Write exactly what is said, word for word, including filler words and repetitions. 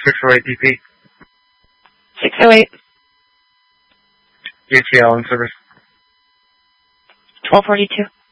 six oh eight D P. six oh eight. A T L in service. twelve forty-two.